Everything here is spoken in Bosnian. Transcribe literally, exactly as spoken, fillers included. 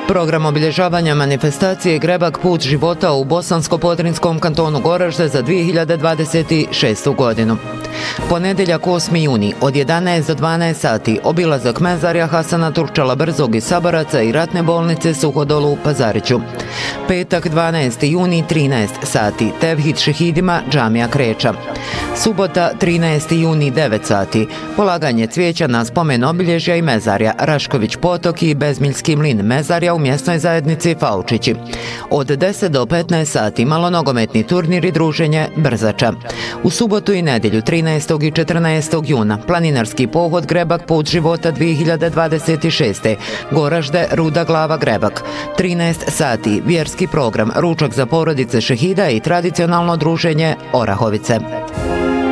Program obilježavanja manifestacije Grebak put života u Bosansko-Podrinjskom kantonu Goražde za dvije hiljade dvadeset šestu godinu. Ponedjeljak osmi juni od jedanaest do dvanaest sati obilazak mezarja Hasana Turčala Brzog iz Sabaraca i ratne bolnice Suhodolu u Pazariću. Petak dvanaesti juni trinaest sati tevhid šehidima džamija Kreča. Subota trinaesti juni devet sati polaganje cvijeća na spomen obilježja i mezarja Rašković Potok i Bezmiljski mlin mezarja u mjesnoj zajednici Faučići. Od deset do petnaest sati malonogometni turnir i druženje Brzača. U subotu i nedjelju trinaestog i četrnaestog juna planinarski pohod Grebak put života dvije hiljade dvadeset šeste. Goražde Ruda Glava Grebak. trinaest sati vjerski program ručak za porodice šehida i tradicionalno druženje Orahovice.